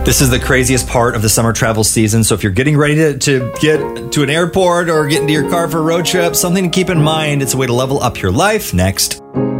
This is the craziest part of the summer travel season. So if you're getting ready to get to an airport or get into your car for a road trip, something to keep in mind. It's a way to level up your life. Next.